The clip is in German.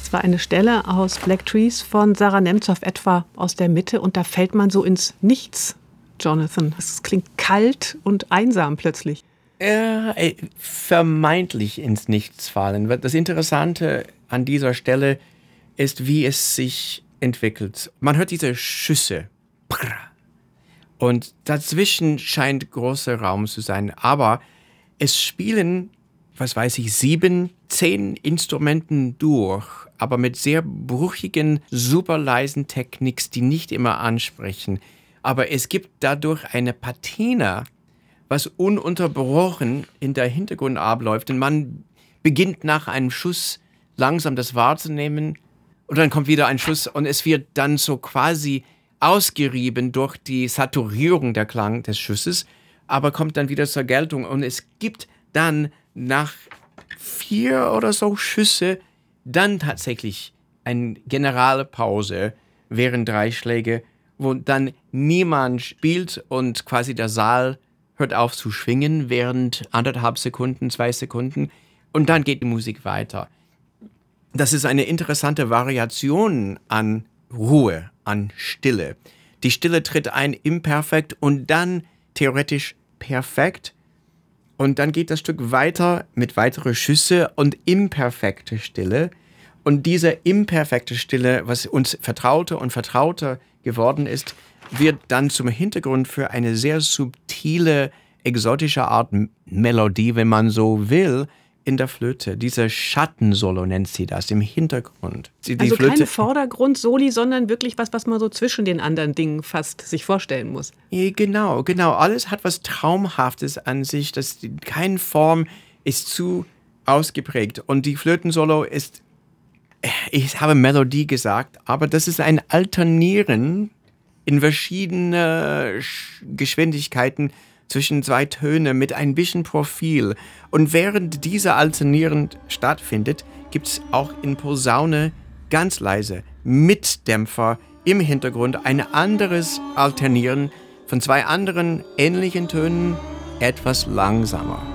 Das war eine Stelle aus Black Trees von Sarah Nemtsov, etwa aus der Mitte. Und da fällt man so ins Nichts, Jonathan. Es klingt kalt und einsam plötzlich. Vermeintlich ins Nichts fallen. Das Interessante an dieser Stelle ist, wie es sich entwickelt. Man hört diese Schüsse. Und dazwischen scheint großer Raum zu sein. Aber es spielen, 7, 10 Instrumenten durch, aber mit sehr brüchigen, super leisen Techniks, die nicht immer ansprechen. Aber es gibt dadurch eine Patina, was ununterbrochen in der Hintergrund abläuft. Und man beginnt nach einem Schuss langsam das wahrzunehmen. Und dann kommt wieder ein Schuss und es wird dann so quasi ausgerieben durch die Saturierung der Klang des Schusses, aber kommt dann wieder zur Geltung. Und es gibt dann nach 4 oder so Schüsse dann tatsächlich eine Generalpause während 3 Schläge, wo dann niemand spielt und quasi der Saal hört auf zu schwingen während 1,5 Sekunden, 2 Sekunden und dann geht die Musik weiter. Das ist eine interessante Variation an Ruhe, an Stille. Die Stille tritt ein imperfekt und dann theoretisch perfekt. Und dann geht das Stück weiter mit weiteren Schüsse und imperfekte Stille. Und diese imperfekte Stille, was uns vertrauter und vertrauter geworden ist, wird dann zum Hintergrund für eine sehr subtile, exotische Art Melodie, wenn man so will, in der Flöte. Diese Schattensolo nennt sie das im Hintergrund. Die also Flöte, keine Vordergrund-Soli, sondern wirklich was man so zwischen den anderen Dingen fast sich vorstellen muss. Genau. Alles hat was Traumhaftes an sich. Keine Form ist zu ausgeprägt. Und die Flötensolo ist, ich habe Melodie gesagt, aber das ist ein Alternieren in verschiedene Geschwindigkeiten zwischen 2 Töne mit ein bisschen Profil. Und während dieser Alternieren stattfindet, gibt es auch in Posaune ganz leise mit Dämpfer im Hintergrund ein anderes Alternieren von 2 anderen ähnlichen Tönen etwas langsamer.